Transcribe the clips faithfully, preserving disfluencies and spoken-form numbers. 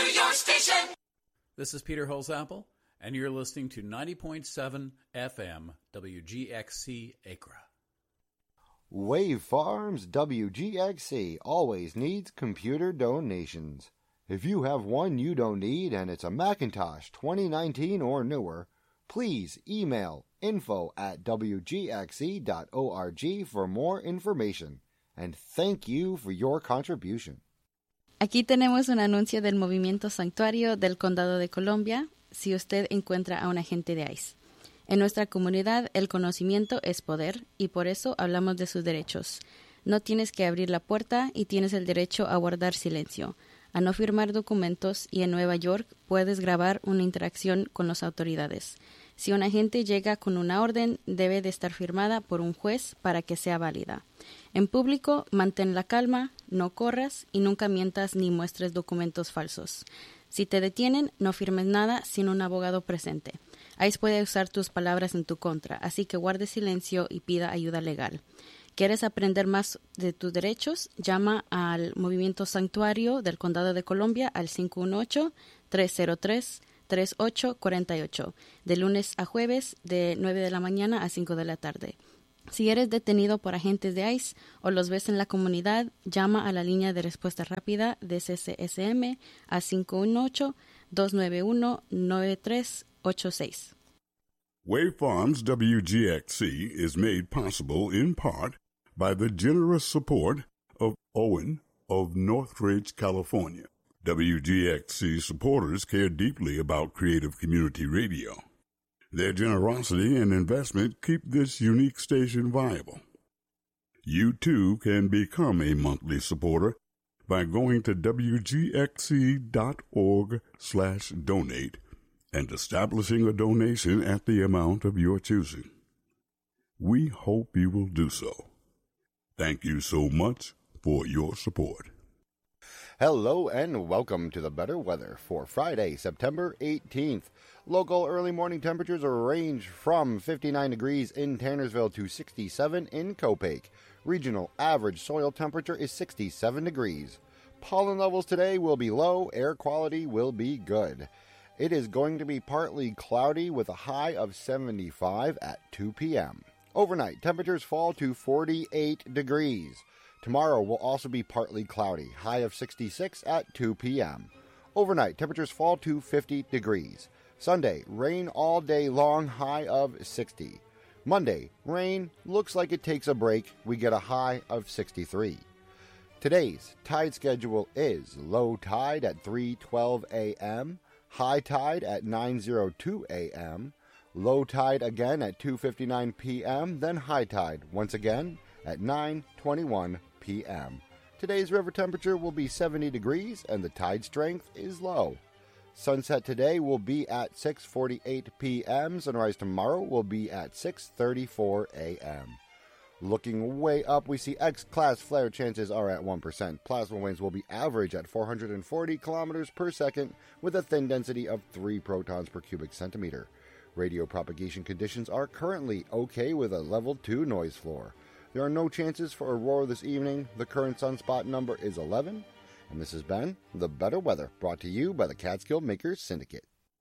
your station. This is Peter Holzapfel, and you're listening to ninety point seven F M W G X C Acra. Wave Farms W G X C always needs computer donations. If you have one you don't need and it's a Macintosh twenty nineteen or newer, please email info at w g x c dot org for more information. And thank you for your contribution. Aquí tenemos un anuncio del Movimiento Santuario del Condado de Columbia si usted encuentra a un agente de ICE. En nuestra comunidad, el conocimiento es poder y por eso hablamos de sus derechos. No tienes que abrir la puerta y tienes el derecho a guardar silencio, a no firmar documentos y en Nueva York puedes grabar una interacción con las autoridades. Si un agente llega con una orden, debe de estar firmada por un juez para que sea válida. En público, mantén la calma, no corras y nunca mientas ni muestres documentos falsos. Si te detienen, no firmes nada sin un abogado presente. ICE puede usar tus palabras en tu contra, así que guarde silencio y pida ayuda legal. ¿Quieres aprender más de tus derechos? Llama al Movimiento Santuario del Condado de Columbia al cinco uno ocho, tres cero tres, tres ocho cuatro ocho, de lunes a jueves de nueve de la mañana a cinco de la tarde. Si eres detenido por agentes de ICE o los ves en la comunidad, llama a la línea de respuesta rápida de C C S M a cinco uno ocho, dos nueve uno, nueve tres ocho seis. Wave Farms W G X C is made possible in part by the generous support of Owen of Northridge, California. W G X C supporters care deeply about Creative Community Radio. Their generosity and investment keep this unique station viable. You, too, can become a monthly supporter by going to w g x c dot org slash donate and establishing a donation at the amount of your choosing. We hope you will do so. Thank you so much for your support. Hello and welcome to the better weather for Friday, September eighteenth. Local early morning temperatures range from fifty-nine degrees in Tannersville to sixty-seven in Copake. Regional average soil temperature is sixty-seven degrees. Pollen levels today will be low, air quality will be good. It is going to be partly cloudy with a high of seventy-five at two p.m. Overnight, temperatures fall to forty-eight degrees. Tomorrow will also be partly cloudy, high of sixty-six at two p.m. Overnight, temperatures fall to fifty degrees. Sunday, rain all day long, high of sixty. Monday, rain, looks like it takes a break, we get a high of sixty-three. Today's tide schedule is low tide at three twelve a.m., high tide at nine oh two a.m., low tide again at two fifty-nine p.m., then high tide once again at nine twenty-one p.m. Today's river temperature will be seventy degrees and the tide strength is low. Sunset today will be at six forty-eight p.m. Sunrise tomorrow will be at six thirty-four a.m. Looking way up, we see X-class flare chances are at one percent. Plasma winds will be average at four hundred forty kilometers per second with a thin density of three protons per cubic centimeter. Radio propagation conditions are currently okay with a level two noise floor. There are no chances for aurora this evening. The current sunspot number is eleven. And this has been The Better Weather, brought to you by the Catskill Makers Syndicate.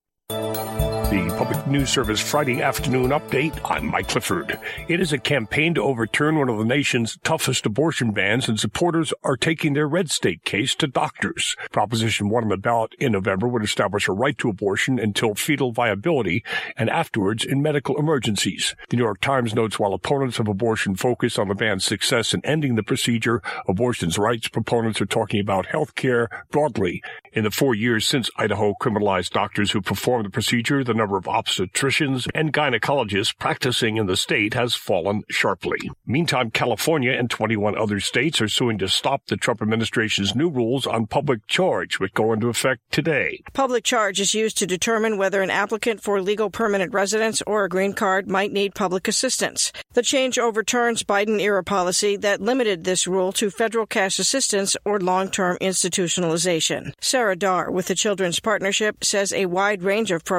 The Public News Service Friday afternoon update. I'm Mike Clifford. It is a campaign to overturn one of the nation's toughest abortion bans, and supporters are taking their red state case to doctors. Proposition one on the ballot in November would establish a right to abortion until fetal viability and afterwards in medical emergencies. The New York Times notes while opponents of abortion focus on the ban's success in ending the procedure, abortion's rights proponents are talking about health care broadly. In the four years since Idaho criminalized doctors who perform the procedure, the number of obstetricians and gynecologists practicing in the state has fallen sharply. Meantime, California and twenty-one other states are suing to stop the Trump administration's new rules on public charge, which go into effect today. Public charge is used to determine whether an applicant for legal permanent residence or a green card might need public assistance. The change overturns Biden-era policy that limited this rule to federal cash assistance or long-term institutionalization. Sarah Darr with the Children's Partnership says a wide range of programs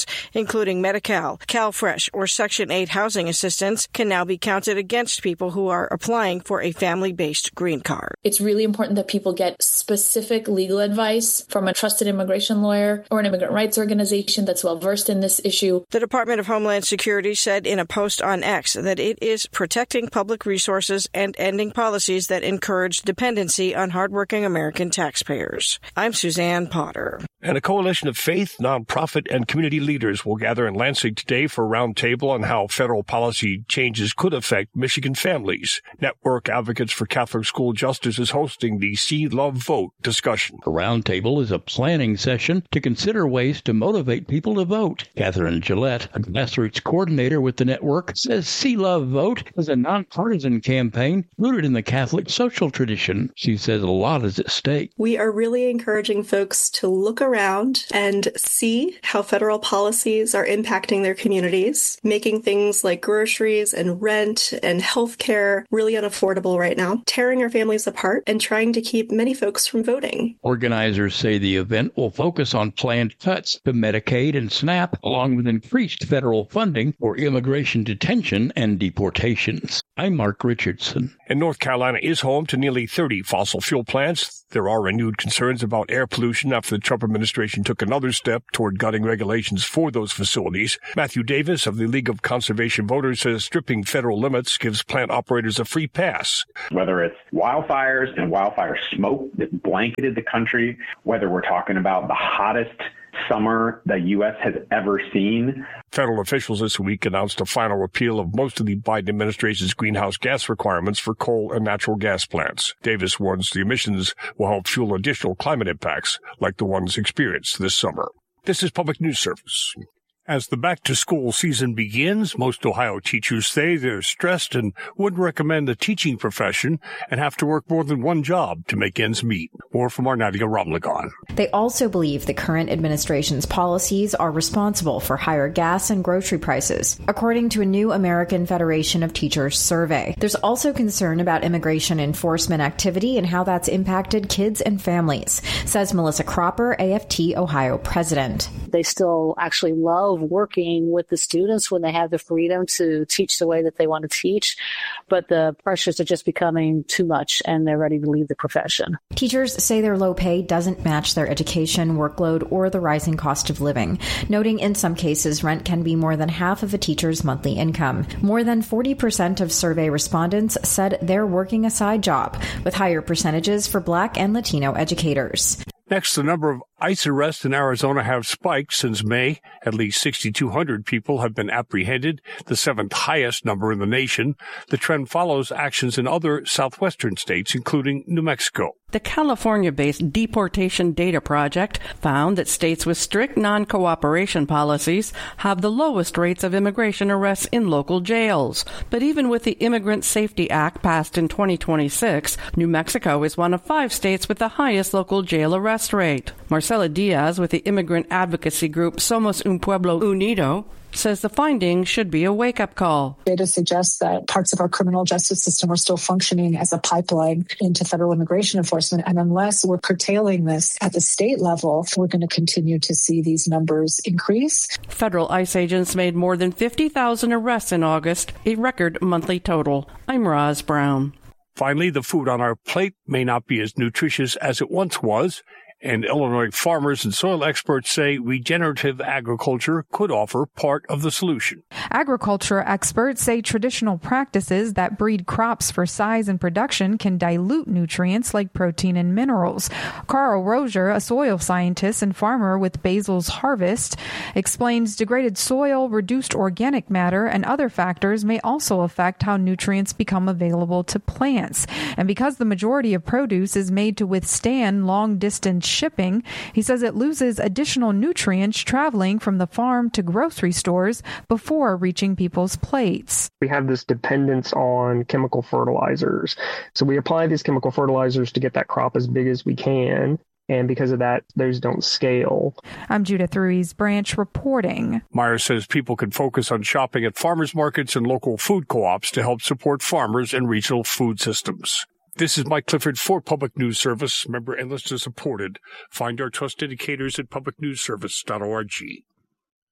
including Medi-Cal, CalFresh, or Section eight housing assistance, can now be counted against people who are applying for a family-based green card. It's really important that people get specific legal advice from a trusted immigration lawyer or an immigrant rights organization that's well-versed in this issue. The Department of Homeland Security said in a post on X that it is protecting public resources and ending policies that encourage dependency on hardworking American taxpayers. I'm Suzanne Potter. And a coalition of faith, nonprofit, and community leaders will gather in Lansing today for a roundtable on how federal policy changes could affect Michigan families. Network Advocates for Catholic School Justice is hosting the See, Love, Vote discussion. The roundtable is a planning session to consider ways to motivate people to vote. Catherine Gillette, a grassroots coordinator with the network, says See, Love, Vote is a nonpartisan campaign rooted in the Catholic social tradition. She says a lot is at stake. We are really encouraging folks to look around and see how federal policies are impacting their communities, making things like groceries and rent and healthcare really unaffordable right now, tearing our families apart and trying to keep many folks from voting. Organizers say the event will focus on planned cuts to Medicaid and SNAP, along with increased federal funding for immigration detention and deportations. I'm Mark Richardson. And North Carolina is home to nearly thirty fossil fuel plants. There are renewed concerns about air pollution after the Trump administration took another step toward gutting regulations for those facilities. Matthew Davis of the League of Conservation Voters says stripping federal limits gives plant operators a free pass. Whether it's wildfires and wildfire smoke that blanketed the country, whether we're talking about the hottest summer the U S has ever seen. Federal officials this week announced a final repeal of most of the Biden administration's greenhouse gas requirements for coal and natural gas plants. Davis warns the emissions will help fuel additional climate impacts like the ones experienced this summer. This is Public News Service. As the back-to-school season begins, most Ohio teachers say they're stressed and wouldn't recommend the teaching profession and have to work more than one job to make ends meet. More from our Nadia Ramlagan. They also believe the current administration's policies are responsible for higher gas and grocery prices, according to a new American Federation of Teachers survey. There's also concern about immigration enforcement activity and how that's impacted kids and families, says Melissa Cropper, A F T Ohio president. They still actually love working with the students when they have the freedom to teach the way that they want to teach, but the pressures are just becoming too much and they're ready to leave the profession. Teachers say their low pay doesn't match their education workload or the rising cost of living, noting in some cases rent can be more than half of a teacher's monthly income. More than forty percent of survey respondents said they're working a side job, with higher percentages for Black and Latino educators. Next, the number of ICE arrests in Arizona have spiked since May. At least six thousand two hundred people have been apprehended, the seventh highest number in the nation. The trend follows actions in other southwestern states, including New Mexico. The California-based Deportation Data Project found that states with strict non-cooperation policies have the lowest rates of immigration arrests in local jails. But even with the Immigrant Safety Act passed in twenty twenty-six, New Mexico is one of five states with the highest local jail arrest rate. Marcela Diaz with the immigrant advocacy group Somos Un Pueblo Unido says the finding should be a wake-up call. Data suggests that parts of our criminal justice system are still functioning as a pipeline into federal immigration enforcement. And unless we're curtailing this at the state level, we're going to continue to see these numbers increase. Federal ICE agents made more than fifty thousand arrests in August, a record monthly total. I'm Roz Brown. Finally, the food on our plate may not be as nutritious as it once was. And Illinois farmers and soil experts say regenerative agriculture could offer part of the solution. Agriculture experts say traditional practices that breed crops for size and production can dilute nutrients like protein and minerals. Carl Rozier, a soil scientist and farmer with Basil's Harvest, explains degraded soil, reduced organic matter, and other factors may also affect how nutrients become available to plants. And because the majority of produce is made to withstand long-distance shipping, he says it loses additional nutrients traveling from the farm to grocery stores before reaching people's plates. We have this dependence on chemical fertilizers. So we apply these chemical fertilizers to get that crop as big as we can. And because of that, those don't scale. I'm Judith Ruiz Branch reporting. Myers says people can focus on shopping at farmers markets and local food co-ops to help support farmers and regional food systems. This is Mike Clifford for Public News Service, member and listener supported. Find our trust indicators at public news service dot org.